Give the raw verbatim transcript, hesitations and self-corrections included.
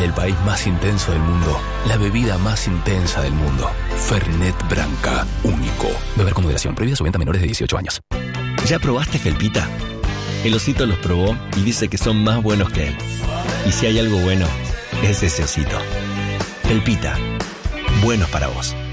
El país más intenso del mundo. La bebida más intensa del mundo. Fernet Branca. Único. Beber con moderación. Prohibida su venta a menores de dieciocho años. ¿Ya probaste Felpita? El osito los probó y dice que son más buenos que él. Y si hay algo bueno, es ese osito. Felpita. Buenos para vos.